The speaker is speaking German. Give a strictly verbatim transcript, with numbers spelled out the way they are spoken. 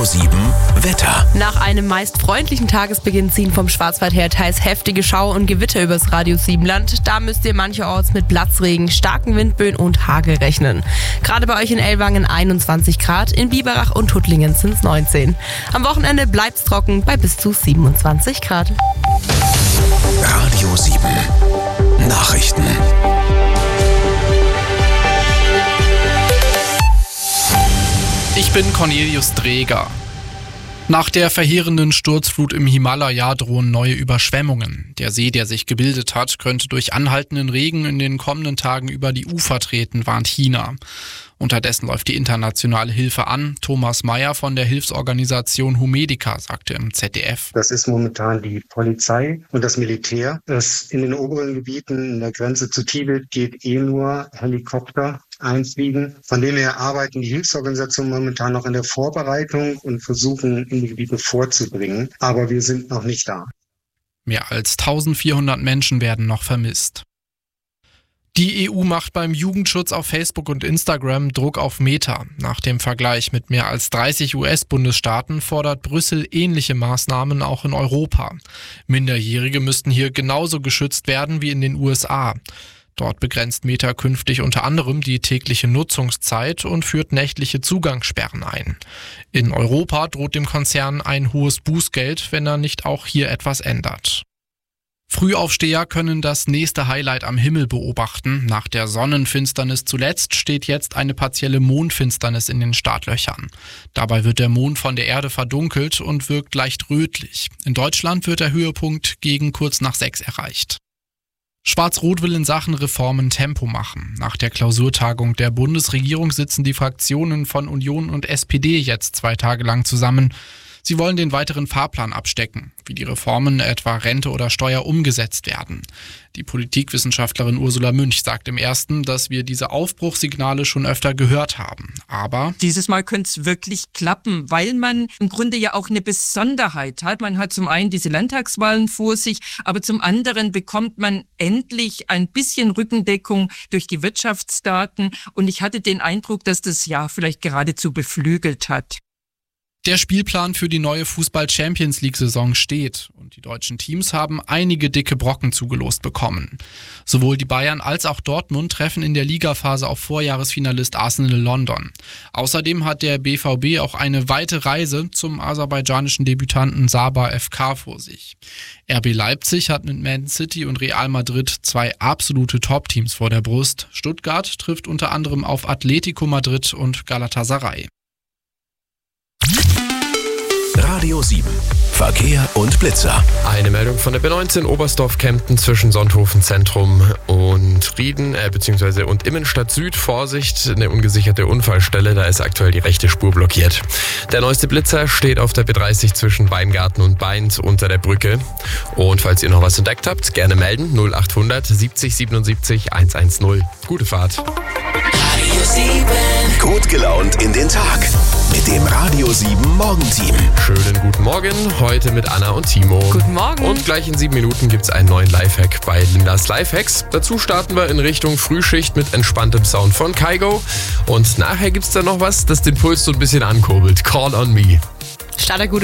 sieben Wetter. Nach einem meist freundlichen Tagesbeginn ziehen vom Schwarzwald her teils heftige Schauer und Gewitter übers Radius sieben Land. Da müsst ihr mancherorts mit Platzregen, starken Windböen und Hagel rechnen. Gerade bei euch in Ellwangen einundzwanzig Grad, in Biberach und Tuttlingen sind es neunzehn. Am Wochenende bleibt's trocken bei bis zu siebenundzwanzig Grad. Radio sieben Nachrichten. Ich bin Cornelius Dreger. Nach der verheerenden Sturzflut im Himalaya drohen neue Überschwemmungen. Der See, der sich gebildet hat, könnte durch anhaltenden Regen in den kommenden Tagen über die Ufer treten, warnt China. Unterdessen läuft die internationale Hilfe an. Thomas Mayer von der Hilfsorganisation Humedica sagte im Z D F. Das ist momentan die Polizei und das Militär. Das in den oberen Gebieten in der Grenze zu Tibet geht eh nur Helikopter einfliegen. Von dem her arbeiten die Hilfsorganisationen momentan noch in der Vorbereitung und versuchen, in die Gebiete vorzubringen. Aber wir sind noch nicht da. Mehr als eintausendvierhundert Menschen werden noch vermisst. Die E U macht beim Jugendschutz auf Facebook und Instagram Druck auf Meta. Nach dem Vergleich mit mehr als dreißig U S-Bundesstaaten fordert Brüssel ähnliche Maßnahmen auch in Europa. Minderjährige müssten hier genauso geschützt werden wie in den U S A. Dort begrenzt Meta künftig unter anderem die tägliche Nutzungszeit und führt nächtliche Zugangssperren ein. In Europa droht dem Konzern ein hohes Bußgeld, wenn er nicht auch hier etwas ändert. Frühaufsteher können das nächste Highlight am Himmel beobachten. Nach der Sonnenfinsternis zuletzt steht jetzt eine partielle Mondfinsternis in den Startlöchern. Dabei wird der Mond von der Erde verdunkelt und wirkt leicht rötlich. In Deutschland wird der Höhepunkt gegen kurz nach sechs erreicht. Schwarz-Rot will in Sachen Reformen Tempo machen. Nach der Klausurtagung der Bundesregierung sitzen die Fraktionen von Union und S P D jetzt zwei Tage lang zusammen. Sie wollen den weiteren Fahrplan abstecken, wie die Reformen etwa Rente oder Steuer umgesetzt werden. Die Politikwissenschaftlerin Ursula Münch sagt im Ersten, dass wir diese Aufbruchssignale schon öfter gehört haben. Aber dieses Mal könnte es wirklich klappen, weil man im Grunde ja auch eine Besonderheit hat. Man hat zum einen diese Landtagswahlen vor sich, aber zum anderen bekommt man endlich ein bisschen Rückendeckung durch die Wirtschaftsdaten. Und ich hatte den Eindruck, dass das Jahr vielleicht geradezu beflügelt hat. Der Spielplan für die neue Fußball-Champions-League-Saison steht und die deutschen Teams haben einige dicke Brocken zugelost bekommen. Sowohl die Bayern als auch Dortmund treffen in der Ligaphase auf Vorjahresfinalist Arsenal London. Außerdem hat der B V B auch eine weite Reise zum aserbaidschanischen Debütanten Sabah F K vor sich. R B Leipzig hat mit Man City und Real Madrid zwei absolute Top-Teams vor der Brust. Stuttgart trifft unter anderem auf Atletico Madrid und Galatasaray. Radio sieben Verkehr und Blitzer. Eine Meldung von der B neunzehn Oberstdorf-Kempten zwischen Sonthofen Zentrum und Rieden äh, bzw. und Immenstadt Süd. Vorsicht, eine ungesicherte Unfallstelle, da ist aktuell die rechte Spur blockiert. Der neueste Blitzer steht auf der B dreißig zwischen Weingarten und Bainz unter der Brücke. Und falls ihr noch was entdeckt habt, gerne melden null achthundert siebzig siebenundsiebzig hundertzehn. Gute Fahrt. Radio sieben. Gut gelaunt in den Tag mit dem Radio sieben Morgenteam. Schönen guten Morgen, heute mit Anna und Timo. Guten Morgen. Und gleich in sieben Minuten gibt es einen neuen Lifehack bei Lindas Lifehacks. Dazu starten wir in Richtung Frühschicht mit entspanntem Sound von Kygo. Und nachher gibt es dann noch was, das den Puls so ein bisschen ankurbelt. Call on me. Start der gute